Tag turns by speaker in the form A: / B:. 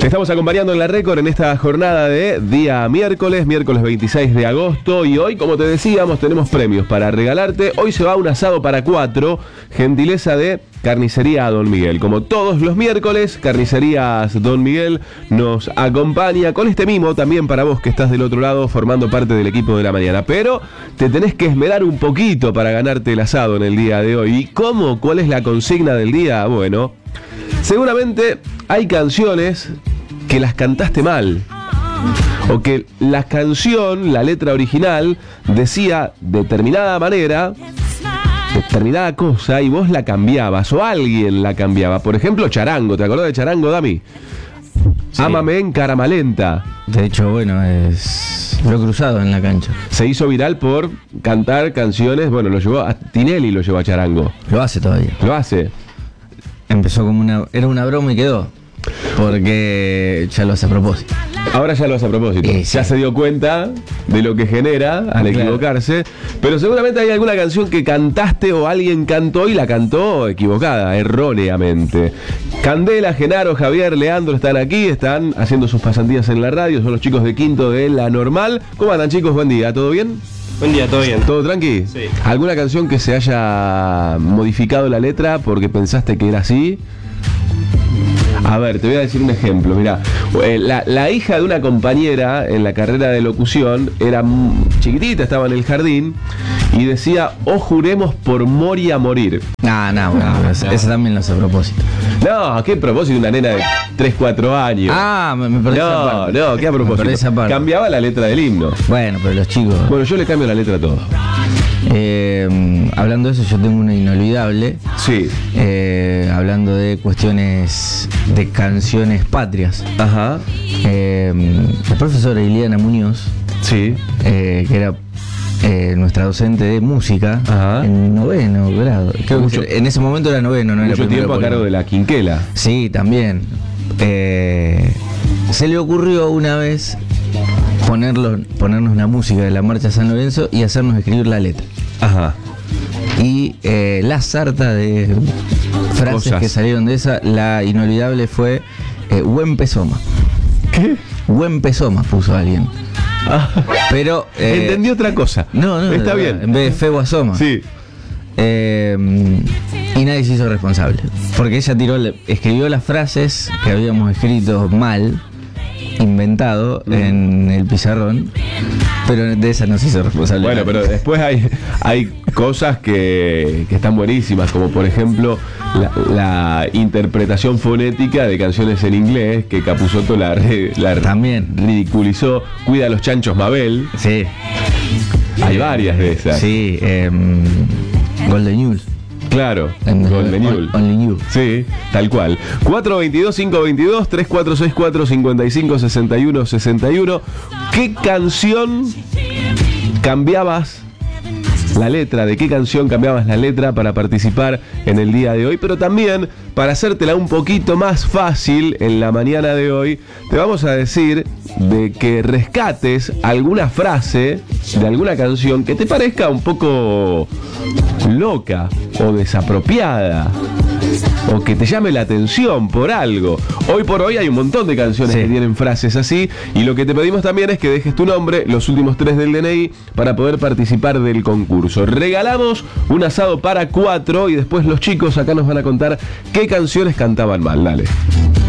A: Estamos acompañando en la Récord en esta jornada de día miércoles 26 de agosto. Y hoy, como te decíamos, tenemos premios para regalarte. Hoy se va un asado para 4, gentileza de Carnicería Don Miguel. Como todos los miércoles, Carnicerías Don Miguel nos acompaña con este mimo también para vos que estás del otro lado formando parte del equipo de la mañana. Pero te tenés que esmerar un poquito para ganarte el asado en el día de hoy. ¿Y cómo? ¿Cuál es la consigna del día? Bueno, seguramente hay canciones que las cantaste mal, o que la canción, la letra original, decía determinada manera, determinada cosa, y vos la cambiabas, o alguien la cambiaba. Por ejemplo, Charango. ¿Te acordás de Charango, Dami? Sí. Ámame en Caramalenta.
B: De hecho, bueno, lo he cruzado en la cancha.
A: Se hizo viral por cantar canciones. Bueno, lo llevó a Tinelli, lo llevó a Charango.
B: Lo hace todavía.
A: Lo hace.
B: Empezó como era una broma y quedó. Porque ya lo hace a propósito.
A: Ahora ya lo hace a propósito.
B: Sí.
A: Ya se dio cuenta de lo que genera al equivocarse. Pero seguramente hay alguna canción que cantaste o alguien cantó y la cantó equivocada, erróneamente. Candela, Genaro, Javier, Leandro están aquí, están haciendo sus pasantías en la radio. Son los chicos de quinto de La Normal. ¿Cómo andan, chicos? Buen día, ¿todo bien?
C: Buen día, ¿todo bien?
A: ¿Todo tranqui?
C: Sí.
A: ¿Alguna canción que se haya modificado la letra porque pensaste que era así? A ver, te voy a decir un ejemplo. Mirá, la hija de una compañera en la carrera de locución era chiquitita, estaba en el jardín y decía: "O juremos por Moria morir".
B: Bueno, ese también lo hace a propósito.
A: No, ¿qué propósito? Una nena de 3, 4 años.
B: Me perdí esa parte.
A: No, ¿qué a propósito?
B: Me perdí esa parte.
A: Cambiaba la letra del himno.
B: Bueno, pero los chicos...
A: Bueno, yo le cambio la letra a todo.
B: Hablando de eso, yo tengo una inolvidable.
A: Sí.
B: Hablando de cuestiones de canciones patrias.
A: Ajá.
B: La profesora Iliana Muñoz,
A: Sí.
B: que era nuestra docente de música.
A: Ajá.
B: En 9º grado. Creo que en ese momento era 9º, no era
A: Mucho
B: primero.
A: tiempo a cargo de la Quinquela.
B: Sí, también. Se le ocurrió una vez ponernos una música de la Marcha San Lorenzo y hacernos escribir la letra.
A: Ajá.
B: Y la sarta de frases
A: Cosas
B: que salieron de esa, la inolvidable fue Buen Pesoma.
A: ¿Qué?
B: Buen Pesoma puso alguien. Pero
A: Entendí otra cosa.
B: No,
A: Está bien.
B: En vez de Febo Asoma.
A: Sí.
B: Y nadie se hizo responsable. Porque ella escribió las frases que habíamos escrito mal, inventado en el pizarrón, pero de esa no se hizo responsable.
A: Bueno, pero después hay cosas que están buenísimas, como por ejemplo la interpretación fonética de canciones en inglés que Capusotto
B: también
A: ridiculizó. Cuida a los chanchos, Mabel.
B: Sí.
A: Hay varias de esas.
B: Sí, Golden News.
A: Claro, Golden Mule.
B: Only You.
A: Sí, tal cual. 422-522, 3464-5561-61. ¿Qué canción cambiabas la letra? ¿De qué canción cambiabas la letra para participar en el día de hoy? Pero también, para hacértela un poquito más fácil en la mañana de hoy, te vamos a decir de que rescates alguna frase de alguna canción que te parezca un poco loca o desapropiada, o que te llame la atención por algo. Hoy por hoy hay un montón de canciones que tienen frases así, y lo que te pedimos también es que dejes tu nombre, los últimos 3 del DNI, para poder participar del concurso. Regalamos un asado para 4 y después los chicos acá nos van a contar qué canciones cantaban mal. Dale.